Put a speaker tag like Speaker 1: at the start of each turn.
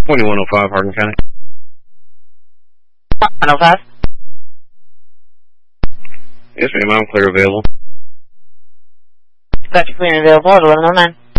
Speaker 1: 2105 Hardin County.
Speaker 2: 105?
Speaker 1: Yes, ma'am. I'm clear available.
Speaker 2: Dispatch clear and available at 1109.